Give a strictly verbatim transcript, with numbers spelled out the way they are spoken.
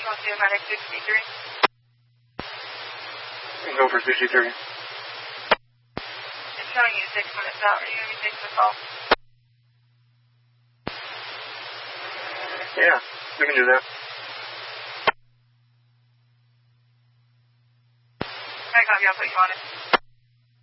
I'll see my next sixty-three. Go for sixty-three. It's showing you six minutes out. Are you going to be taking the call? Yeah, we can do that. I copy. I'll put you on it.